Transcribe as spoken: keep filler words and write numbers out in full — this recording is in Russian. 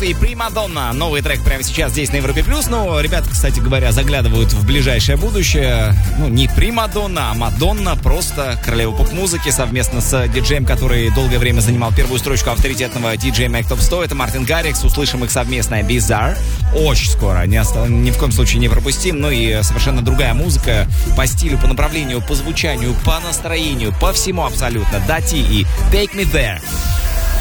Stars и Примадонна. Новый трек прямо сейчас здесь на Европе Плюс. Но ребята, кстати говоря, заглядывают в ближайшее будущее. Ну, не Примадонна, а Мадонна. Просто королева поп-музыки совместно с диджеем, который долгое время занимал первую строчку авторитетного диджея Mac Top сто. Это Мартин Гаррикс. Услышим их совместное Bizarre. Очень скоро. Не остав... Ни в коем случае не пропустим. Ну и совершенно другая музыка. По стилю, по направлению, по звучанию, по настроению, по всему абсолютно. Дати и Take Me There.